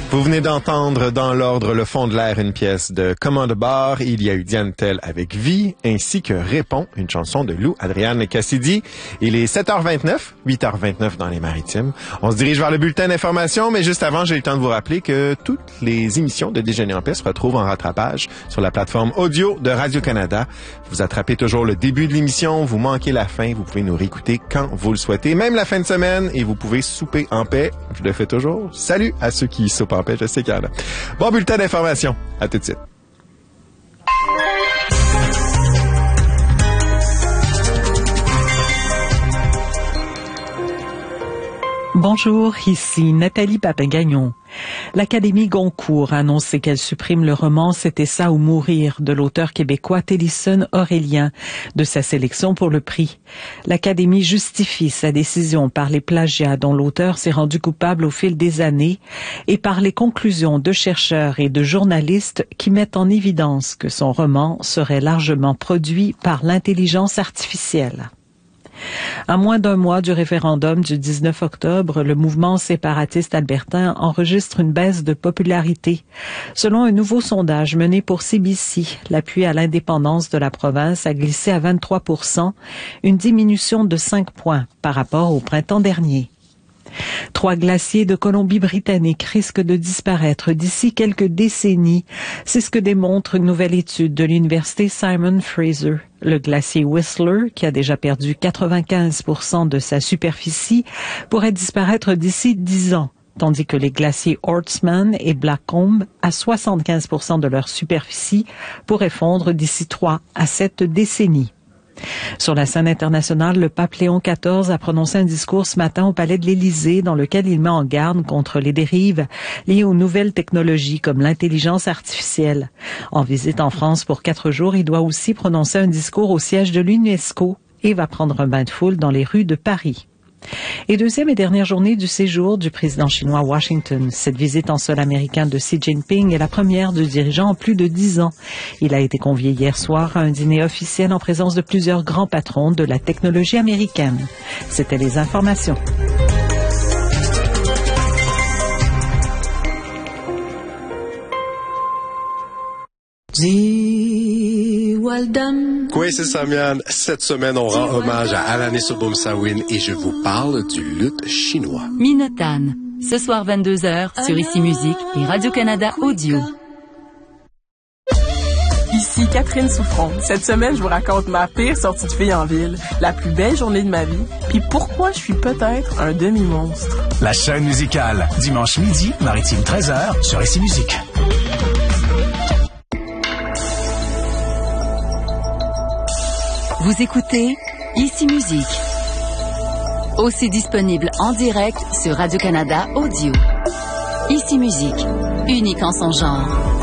Vous venez d'entendre dans l'ordre Le fond de l'air, une pièce de Commande Bar. Il y a eu Diane Tell avec Vie, ainsi que Répond, une chanson de Lou Adriane Cassidy. Il est 7h29, 8h29 dans les Maritimes. On se dirige vers le bulletin d'information, mais juste avant, j'ai le temps de vous rappeler que toutes les émissions de Déjeuner en paix se retrouvent en rattrapage sur la plateforme audio de Radio-Canada. Vous attrapez toujours le début de l'émission, vous manquez la fin, vous pouvez nous réécouter quand vous le souhaitez, même la fin de semaine, et vous pouvez souper en paix. Je le fais toujours. Salut à ceux qui soupent en paix, je sais qu'il y en a. Bon bulletin d'information. À tout de suite. Bonjour, ici Nathalie Papagagnon. L'Académie Goncourt a annoncé qu'elle supprime le roman « C'était ça ou mourir » de l'auteur québécois Télison Aurélien de sa sélection pour le prix. L'Académie justifie sa décision par les plagiats dont l'auteur s'est rendu coupable au fil des années et par les conclusions de chercheurs et de journalistes qui mettent en évidence que son roman serait largement produit par l'intelligence artificielle. À moins d'un mois du référendum du 19 octobre, le mouvement séparatiste albertain enregistre une baisse de popularité. Selon un nouveau sondage mené pour CBC, l'appui à l'indépendance de la province a glissé à 23%, une diminution de 5 points par rapport au printemps dernier. 3 glaciers de Colombie-Britannique risquent de disparaître d'ici quelques décennies. C'est ce que démontre une nouvelle étude de l'université Simon Fraser. Le glacier Whistler, qui a déjà perdu 95% de sa superficie, pourrait disparaître d'ici 10 ans, tandis que les glaciers Horstman et Blackcomb, à 75% de leur superficie, pourraient fondre d'ici 3 à 7 décennies. Sur la scène internationale, le pape Léon XIV a prononcé un discours ce matin au palais de l'Élysée dans lequel il met en garde contre les dérives liées aux nouvelles technologies comme l'intelligence artificielle. En visite en France pour 4 jours, il doit aussi prononcer un discours au siège de l'UNESCO et va prendre un bain de foule dans les rues de Paris. Et deuxième et dernière journée du séjour du président chinois à Washington. Cette visite en sol américain de Xi Jinping est la première du dirigeant en plus de 10 ans. Il a été convié hier soir à un dîner officiel en présence de plusieurs grands patrons de la technologie américaine. C'était les informations. Oui, c'est Samian. Cette semaine, on rend hommage à Alanis Obomsawin et je vous parle du luth chinois. Minotan, ce soir 22h sur Ici Musique et Radio-Canada Audio. Ici Catherine Souffron. Cette semaine, je vous raconte ma pire sortie de fille en ville, la plus belle journée de ma vie, puis pourquoi je suis peut-être un demi-monstre. La chaîne musicale, dimanche midi, Maritime 13h sur Ici Musique. Vous écoutez Ici Musique. Aussi disponible en direct sur Radio-Canada Audio. Ici Musique, unique en son genre.